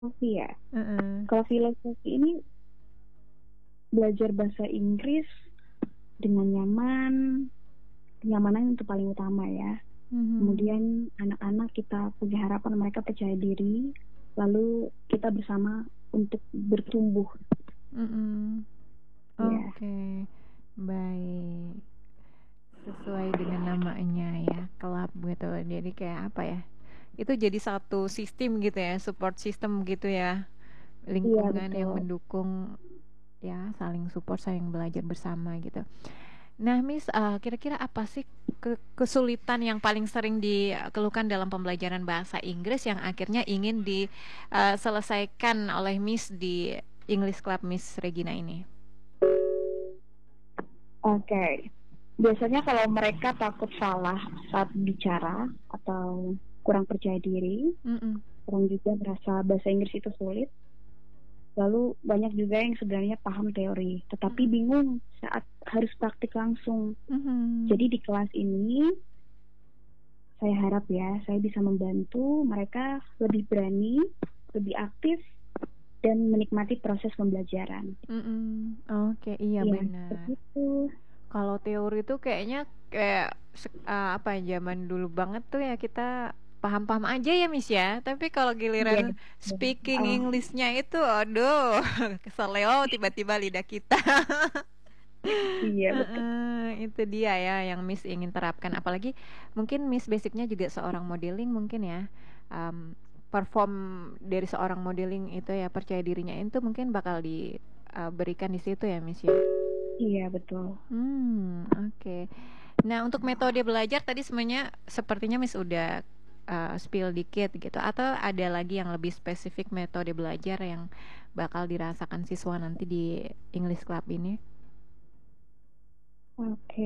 Filosofi ya. Heeh. Kalau filosofi ini belajar bahasa Inggris dengan nyaman, kenyamanan itu paling utama ya. Mhm. Kemudian anak-anak kita punya harapan mereka percaya diri, lalu kita bersama untuk bertumbuh. Mhm. Ya, Oke, baik. Sesuai dengan namanya ya, club gitu. Jadi kayak apa ya? Itu jadi satu sistem gitu ya, support system gitu ya. iya Lingkungan yang betul. mendukung ya, saling support, saling belajar bersama gitu. Nah, Miss, kira-kira apa sih kesulitan yang paling sering dikeluhkan dalam pembelajaran bahasa Inggris yang akhirnya ingin diselesaikan oleh Miss di English Club Miss Regina ini? Oke. Biasanya kalau mereka takut salah saat bicara atau kurang percaya diri, Mm-mm. orang juga merasa bahasa Inggris itu sulit. Lalu banyak juga yang sebenarnya paham teori, tetapi Mm-mm. bingung saat harus praktik langsung. Mhm. Jadi di kelas ini, saya harap ya, saya bisa membantu mereka lebih berani, lebih aktif, dan menikmati proses pembelajaran. Mm-mm. Oke, iya Ya, benar. seperti itu. Kalau teori itu kayaknya kayak apa ya, zaman dulu banget tuh ya kita paham-paham aja ya Miss ya. Tapi kalau Iya, giliran betul. speaking Ah, Englishnya itu, aduh, keseleo tiba-tiba lidah kita. iya, betul. Itu dia ya yang Miss ingin terapkan. Apalagi mungkin Miss basicnya juga seorang modeling mungkin ya. Um, Perform dari seorang modeling itu ya, percaya dirinya itu mungkin bakal diberikan di situ ya Miss ya. Iya, betul. Oke. Nah, untuk metode belajar tadi semuanya sepertinya Miss udah spill dikit gitu. Atau ada lagi yang lebih spesifik metode belajar yang bakal dirasakan siswa nanti di English Club ini? Oke.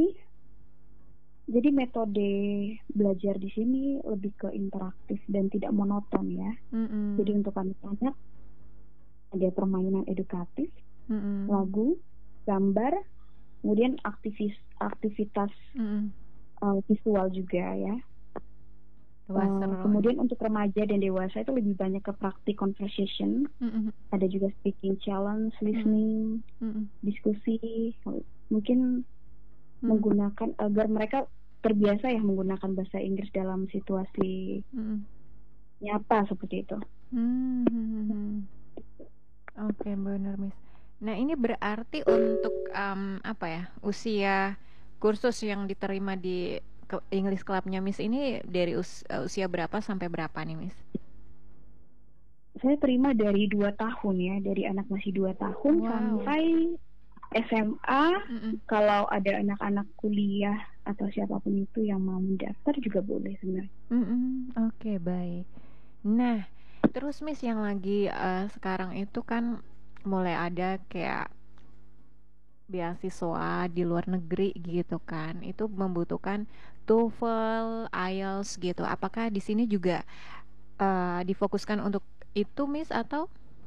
Jadi metode belajar di sini lebih ke interaktif dan tidak monoton ya. Jadi Mm-mm. untuk anak-anak ada permainan edukatif, Mm-mm. lagu, gambar, kemudian aktivitas Mm-mm. visual juga ya. Wah, seru nih. Kemudian untuk remaja dan dewasa itu lebih banyak ke praktik conversation, Mm-mm. ada juga speaking challenge, Mm-mm. listening, Mm-mm. diskusi, mungkin Mm-mm. menggunakan agar mereka terbiasa ya menggunakan bahasa Inggris dalam situasi Mm-mm. nyata seperti itu. Mm-mm. Oke, benar, Miss. Nah, ini berarti untuk apa ya, usia kursus yang diterima di English Clubnya Miss ini dari usia berapa sampai berapa nih, Miss? Saya terima dari 2 tahun ya, dari anak masih 2 tahun Wow. sampai SMA. Mm-mm. Kalau ada anak-anak kuliah atau siapapun itu yang mau mendaftar juga boleh sebenarnya. Mm-mm. Oke, baik. Nah, terus Miss yang lagi sekarang itu kan mulai ada kayak beasiswa di luar negeri gitu kan. Itu membutuhkan TOEFL, IELTS gitu. Apakah di sini juga difokuskan untuk itu Miss atau?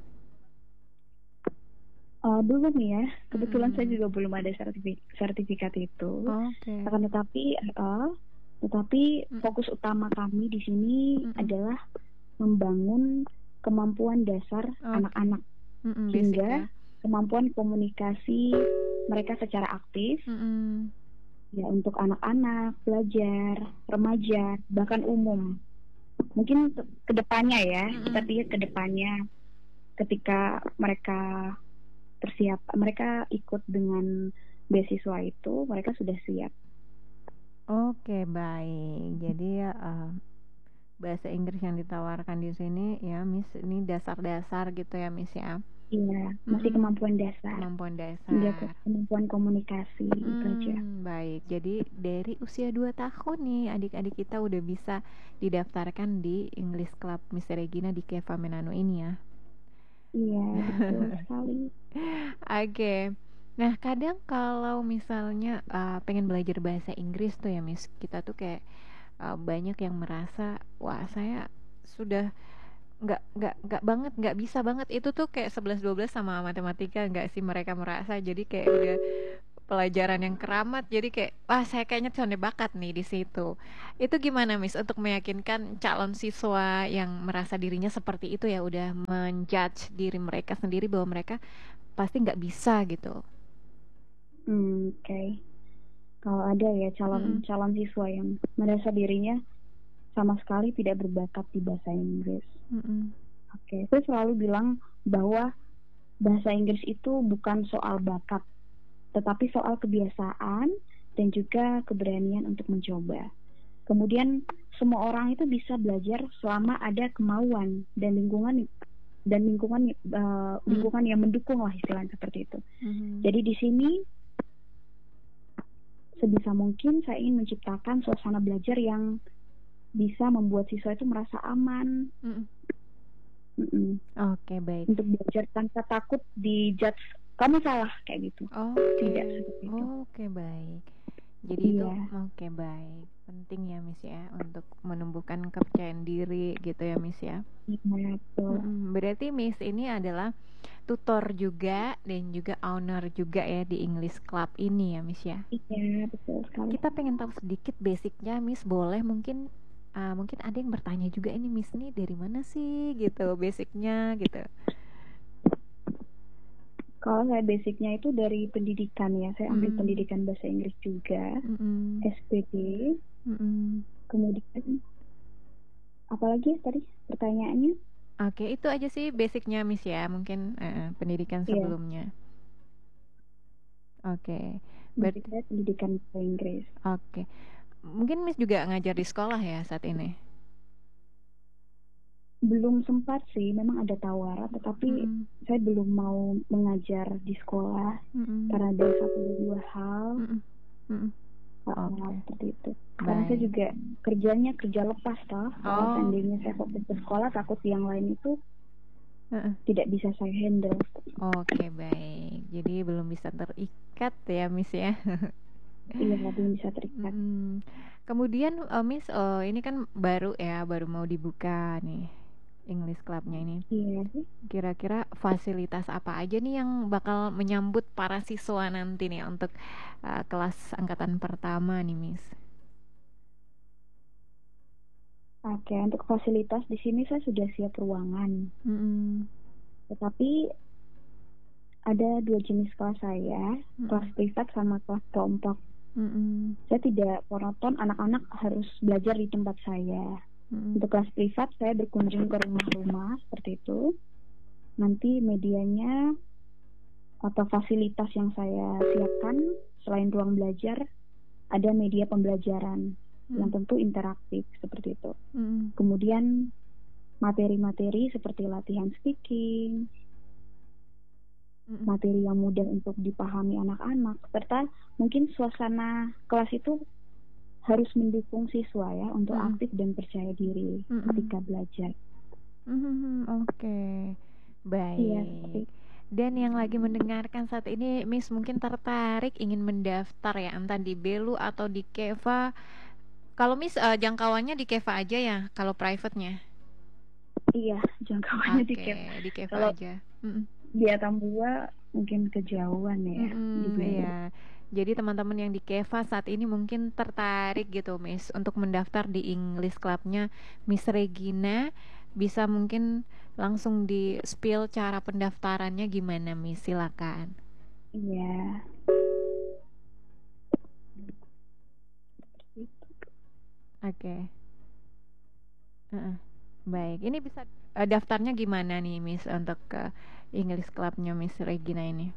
Belum ya, kebetulan saya Mm-mm. juga belum ada sertifikat itu. Oke. Akan tetapi Mm-mm. fokus utama kami di sini Mm-mm. adalah membangun kemampuan dasar Oke. anak-anak Mm-mm, basic hingga ya. kemampuan komunikasi mereka secara aktif Mm-mm. ya untuk anak-anak, pelajar, remaja, bahkan umum. Mungkin kedepannya ya, kita Mm-mm. lihat kedepannya ketika mereka mereka ikut dengan beasiswa itu, mereka sudah siap. Oke, baik. Jadi ya bahasa Inggris yang ditawarkan di sini ya Miss ini dasar-dasar gitu ya Miss ya. Iya, masih Mm-mm. kemampuan dasar Kemampuan hingga dasar. kemampuan komunikasi itu aja. Baik. Jadi dari usia 2 tahun nih adik-adik kita udah bisa didaftarkan di English Club Miss Regina di Keva Menano ini ya. Iya, betul sekali. Oke. Nah, kadang kalau misalnya pengen belajar bahasa Inggris tuh ya, Miss, kita tuh kayak banyak yang merasa, wah saya sudah nggak banget, nggak bisa banget itu tuh kayak 11 12 sama matematika nggak sih mereka merasa jadi kayak udah pelajaran yang keramat, jadi kayak wah saya kayaknya conde bakat nih di situ. Itu gimana Miss untuk meyakinkan calon siswa yang merasa dirinya seperti itu ya udah menjudge diri mereka sendiri bahwa mereka pasti nggak bisa gitu. Oke. Kalau ada ya Mm-mm. calon siswa yang merasa dirinya sama sekali tidak berbakat di bahasa Inggris. Mm-mm. Oke, saya selalu bilang bahwa bahasa Inggris itu bukan soal bakat, tetapi soal kebiasaan dan juga keberanian untuk mencoba. Kemudian semua orang itu bisa belajar selama ada kemauan dan Mm-mm. lingkungan yang mendukung lah istilahnya seperti itu. Mm-mm. Jadi di sini sebisa mungkin saya ingin menciptakan suasana belajar yang bisa membuat siswa itu merasa aman. Mm-mm. Mm-mm. Oke, baik. Untuk belajar tanpa takut dijudge kamu salah kayak gitu. Oke, Tidak seperti itu. oke baik. Jadi itu Iya, oke baik. Penting ya Miss ya untuk menumbuhkan kepercayaan diri gitu ya Miss ya. iya betul. Berarti Miss ini adalah tutor juga dan juga owner juga ya di English Club ini ya Miss ya. Iya betul sekali. Kita pengen tahu sedikit basicnya Miss, boleh mungkin mungkin ada yang bertanya juga ini Miss nih dari mana sih gitu basicnya gitu. Kalau saya basicnya itu dari pendidikan ya, saya ambil Mm-mm. pendidikan bahasa Inggris juga, Mm-mm. SPD. Mm-mm. Kemudian apalagi tadi pertanyaannya? Oke, itu aja sih basicnya Miss ya, mungkin pendidikan Iya, sebelumnya. Oke, jadi berarti saya pendidikan bahasa Inggris. oke. Mungkin Miss juga ngajar di sekolah ya saat ini. Belum sempat sih, memang ada tawaran, tetapi Mm-mm. saya belum mau mengajar di sekolah Mm-mm. karena ada satu dan dua hal. Mm-mm. Mm-mm. Oke, Seperti itu. Karena saya baik. juga kerjanya kerja lepas toh. Kalau Oh, seandainya saya fokus ke sekolah, takut yang lain itu heeh. tidak bisa saya handle. Oke, baik. Jadi belum bisa terikat ya Miss ya. Iya, belum bisa terikat. Mm-mm. Kemudian Miss, ini kan baru ya, baru mau dibuka nih English Clubnya ini. Iya, Kira-kira fasilitas apa aja nih yang bakal menyambut para siswa nanti nih untuk kelas angkatan pertama nih, Miss? oke. Untuk fasilitas di sini saya sudah siap ruangan. Mm-mm. Tetapi ada dua jenis kelas saya, kelas Mm-mm. privat sama kelas kelompok. Mm-mm. Saya tidak monoton anak-anak harus belajar di tempat saya. Mm-mm. Untuk kelas privat saya berkunjung ke rumah-rumah seperti itu. Nanti medianya atau fasilitas yang saya siapkan selain ruang belajar ada media pembelajaran yang Mm-mm. tentu interaktif seperti itu. Mm-mm. Kemudian materi-materi seperti latihan speaking, Mm-mm. materi yang mudah untuk dipahami anak-anak, serta mungkin suasana kelas itu harus mendukung siswa ya untuk Mm-mm. aktif dan percaya diri Mm-mm. ketika belajar. Oke, Iya, seperti baik. itu. Dan yang lagi mendengarkan saat ini, Miss mungkin tertarik ingin mendaftar ya, entah di Belu atau di Keva. Kalau Miss jangkauannya di Keva aja ya, kalau private-nya. Iya, jangkauannya Oke, dikit. di Keva Kalau aja. Mm-mm. di Atambua mungkin kejauhan ya di Belu. Iya. Jadi teman-teman yang di Keva saat ini mungkin tertarik gitu, Miss, untuk mendaftar di English Clubnya Miss Regina, bisa mungkin langsung di spill cara pendaftarannya gimana, Miss? Silakan. Iya. Oke. Heeh. Baik. Ini bisa daftarnya gimana nih, Miss, untuk ke English Clubnya Miss Regina ini?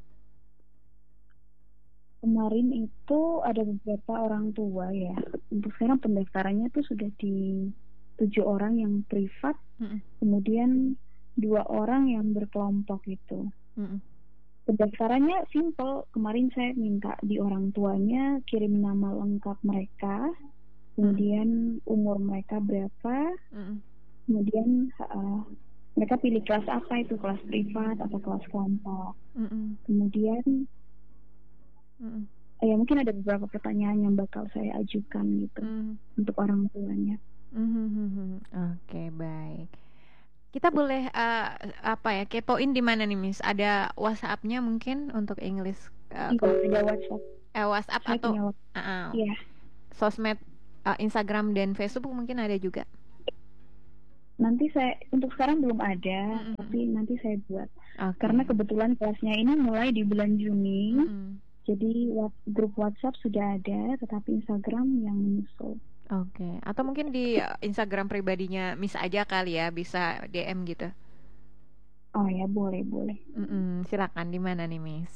Kemarin itu ada beberapa orang tua ya. Untuk sekarang pendaftarannya tuh sudah di 7 orang yang privat, Mm-mm. kemudian 2 orang yang berkelompok itu. Mm-mm. Pendaftarannya simple. Kemarin saya minta di orang tuanya kirim nama lengkap mereka, kemudian umur mereka berapa, Mm-mm. kemudian mereka pilih kelas apa itu, kelas privat atau kelas kelompok. Mm-mm. Kemudian Mm-mm. ya mungkin ada beberapa pertanyaan yang bakal saya ajukan gitu Mm. untuk orang tuanya. Oke, baik. Kita boleh apa ya kepoin di mana nih Miss? Ada WhatsApp-nya mungkin untuk English Iya, ada WhatsApp. WhatsApp Saya atau punya WhatsApp. uh, Iya. sosmed Instagram dan Facebook mungkin ada juga. Nanti saya, untuk sekarang belum ada, tapi nanti saya buat. Karena kebetulan kelasnya ini mulai di bulan Juni, jadi grup WhatsApp sudah ada, tetapi Instagram yang menyusul. Oke. Atau mungkin di Instagram pribadinya Miss aja kali ya, bisa DM gitu. Oh ya, boleh. Silakan, di mana nih Miss?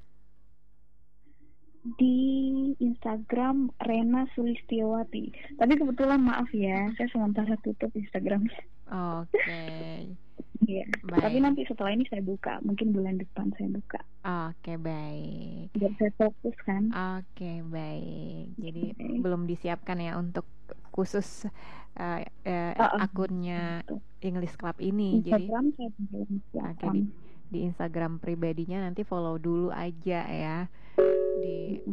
Di Instagram Rena Sulistiawati. Tapi kebetulan maaf ya, saya sementara tutup Instagramnya. Oke. Iya. Tapi nanti setelah ini saya buka, mungkin bulan depan saya buka. Oke, baik. Biar saya fokus kan. Oke, baik. Jadi belum disiapkan ya untuk khusus akunnya English Club ini. Instagram jadi saya belum siapkan. Di Instagram pribadinya nanti follow dulu aja ya. Di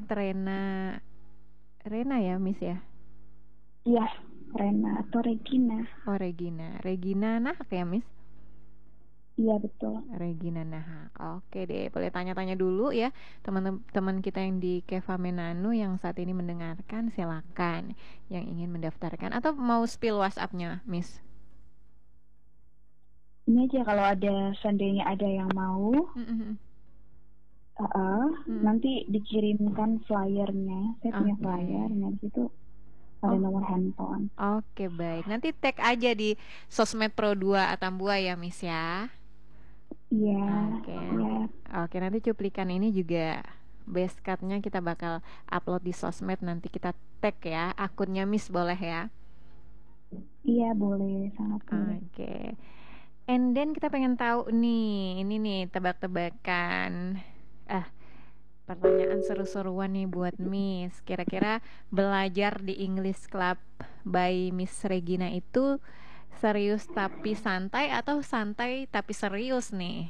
@Rena ya Miss ya? Iya, Rena atau Regina. Oh, Regina nah ya Miss? Iya, betul. Regina Nahak. Oke deh, boleh tanya-tanya dulu ya teman-teman kita yang di Keva Menanu yang saat ini mendengarkan, silakan yang ingin mendaftarkan atau mau spill WhatsApp-nya, Miss. Ini aja, kalau ada seandainya ada yang mau, nanti dikirimkan flyernya. Saya punya flyer, dan situ ada nomor handphone. Oke, baik. Nanti tag aja di sosmed Pro 2 Atambua ya, Miss ya. Iya. Oke, nanti cuplikan ini juga base cut-nya kita bakal upload di sosmed, nanti kita tag ya akunnya Miss, boleh ya? Iya, boleh, sangat boleh. Oke. And then kita pengen tahu nih, ini nih tebak-tebakan. Pertanyaan seru-seruan nih buat Miss. Kira-kira belajar di English Club by Miss Regina itu serius tapi santai atau santai tapi serius nih?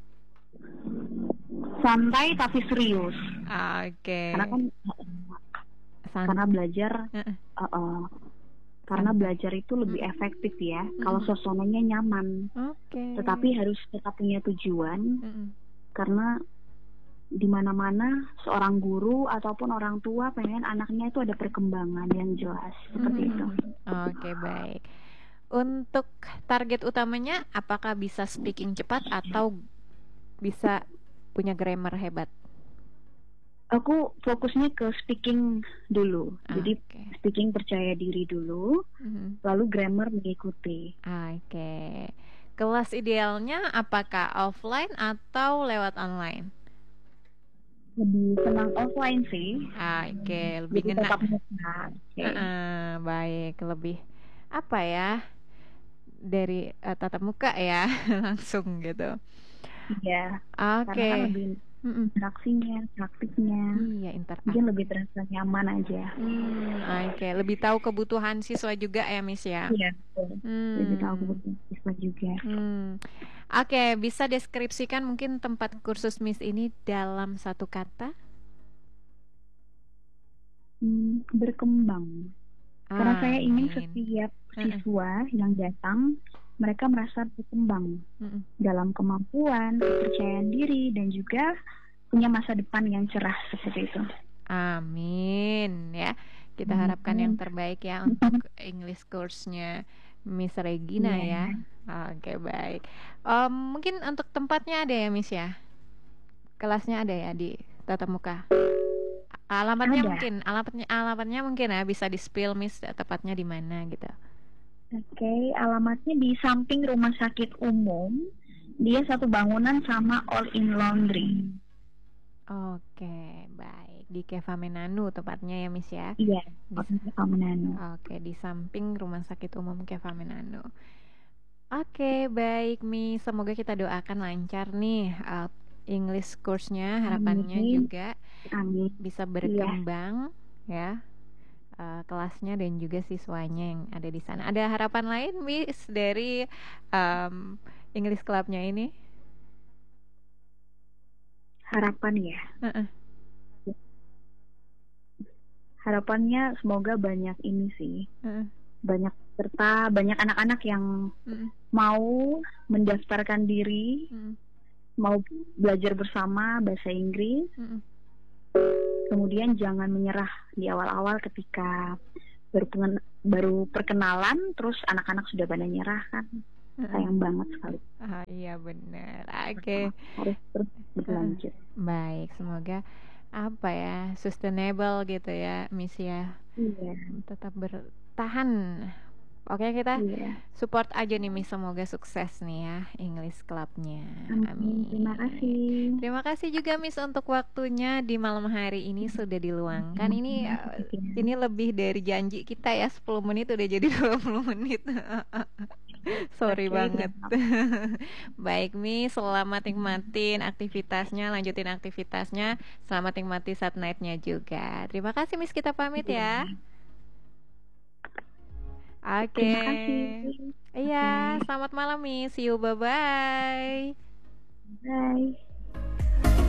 Santai tapi serius. Oke. Karena belajar, karena belajar itu lebih efektif ya. Kalau suasananya nyaman. Tetapi harus tetap punya tujuan. Karena di mana-mana seorang guru ataupun orang tua pengen anaknya itu ada perkembangan yang jelas, seperti itu. Oke, baik. Untuk target utamanya, apakah bisa speaking cepat atau bisa punya grammar hebat? Aku fokusnya ke speaking dulu. Jadi speaking percaya diri dulu, lalu grammar mengikuti. Oke. Kelas idealnya apakah offline atau lewat online? Lebih senang offline sih. Oke, lebih tetap baik, lebih apa ya, dari tatap muka ya langsung gitu. Iya. Oke. Karena kan lebih interaksinya, praktiknya. Iya, mungkin lebih terasa nyaman aja. Oke, lebih tahu kebutuhan siswa juga ya, Miss ya. Iya, lebih tahu kebutuhan siswa juga. Oke, bisa deskripsikan mungkin tempat kursus Miss ini dalam satu kata? Berkembang. Karena saya ingin setiap siswa yang datang, mereka merasa berkembang dalam kemampuan, kepercayaan diri, dan juga punya masa depan yang cerah, seperti itu. Amin ya. Kita harapkan yang terbaik ya untuk English course-nya Miss Regina ya. Oke, baik. Mungkin untuk tempatnya ada ya, Miss ya? Kelasnya ada ya di tatap muka? Alamatnya ada. Alamatnya mungkin ya bisa di-spill, Miss, tepatnya di mana gitu. Oke, alamatnya di samping rumah sakit umum. Dia satu bangunan sama All In Laundry. Oke, baik. Di Keva Menanu tepatnya ya, Miss ya? Iya, di Keva Menanu. Oke, di samping rumah sakit umum Keva Menanu. Oke, baik, Miss. Semoga kita doakan lancar nih English course-nya. Harapannya juga bisa berkembang ya. Kelasnya dan juga siswanya yang ada di sana. Ada harapan lain, Miss, dari English Club-nya ini? Harapan ya. Harapannya semoga banyak ini sih. Banyak serta banyak anak-anak yang mau mendaftarkan diri mau belajar bersama bahasa Inggris. Mm-mm. Kemudian jangan menyerah di awal-awal ketika baru perkenalan, terus anak-anak sudah pada nyerah kan, Mm-mm. sayang banget sekali. Iya benar. Oke. Harus terus Heeh. berlanjut. Baik, semoga apa ya, sustainable gitu ya, Miss ya. Iya, Tetap bertahan. Oke, kita iya. support aja nih Miss, semoga sukses nih ya English Clubnya. Amin. Terima Amin. kasih. Terima kasih juga Miss untuk waktunya di malam hari ini sudah diluangkan. Ini lebih dari janji kita ya, 10 menit udah jadi 20 menit. Sorry Oke, banget. tidak apa-apa. Baik Mi, selamat nikmatin aktivitasnya, lanjutin aktivitasnya. Selamat nikmati saat night-nya juga. Terima kasih Miss, kita pamit ya. Iya. Oke. Terima kasih. Iya, Oke, selamat malam Miss. See you, bye-bye. bye.